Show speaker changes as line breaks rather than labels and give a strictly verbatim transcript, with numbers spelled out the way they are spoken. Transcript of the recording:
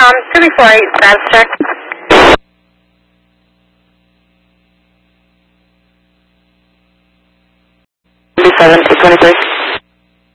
Um, two before eight, status check.
seven, eight twenty-three.